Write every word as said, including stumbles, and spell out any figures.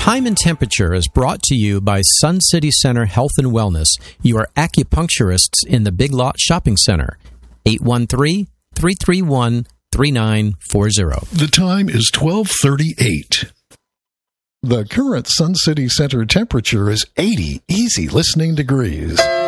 Time and Temperature is brought to you by Sun City Center Health and Wellness, your acupuncturists in the Big Lot Shopping Center. eight one three, three three one, three nine four zero. The time is twelve thirty-eight. The current Sun City Center temperature is eighty easy listening degrees.